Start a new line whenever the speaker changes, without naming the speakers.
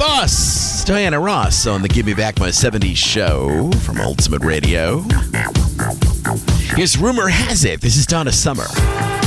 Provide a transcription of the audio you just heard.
boss, Diana Ross, on the Give Me Back My 70s show from Ultimate Radio. Here's Rumor Has It. This is Donna Summer.